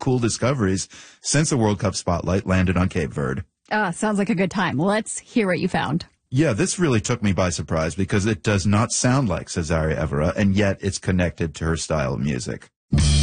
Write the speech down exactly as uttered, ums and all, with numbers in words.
cool discoveries since the World Cup spotlight landed on Cape Verde. Ah, sounds like a good time. Let's hear what you found. Yeah, this really took me by surprise because it does not sound like Cesaria Evora, and yet it's connected to her style of music.